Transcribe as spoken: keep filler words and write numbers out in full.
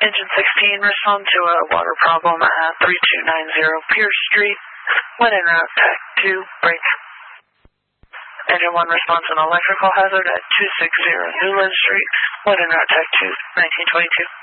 Engine sixteen, respond to a water problem at three two nine zero Pierce Street. When en route, Tech two, brake. Engine one, responds to an electrical hazard at two six zero Newland Street. When en route, Tech two, nineteen twenty-two.